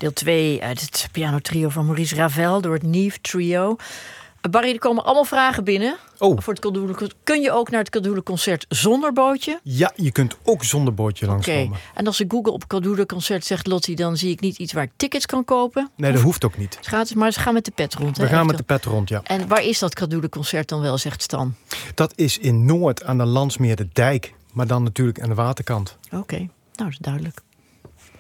Deel 2 uit het pianotrio van Maurice Ravel door het Neve Trio. Barry, er komen allemaal vragen binnen. Voor het Caldoule. Kun je ook naar het Caldoule Concert zonder bootje? Ja, je kunt ook zonder bootje langskomen. Oké. En als ik Google op Caldoule Concert zegt Lottie, dan zie ik niet iets waar ik tickets kan kopen? Nee, dat hoeft ook niet. Gratis, maar ze gaan met de pet rond. We gaan met de pet rond, ja. En waar is dat Caldoule Concert dan wel, zegt Stan? Dat is in Noord aan de Landsmeer de Dijk. Maar dan natuurlijk aan de waterkant. Oké, nou dat is duidelijk.